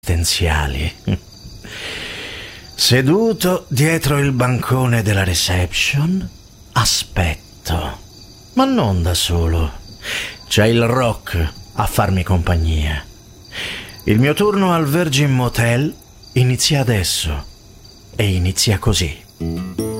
esistenziali. Seduto dietro il bancone della reception, aspetto, ma non da solo. C'è il Rock a farmi compagnia. Il mio turno al Virgin Motel inizia adesso e inizia così.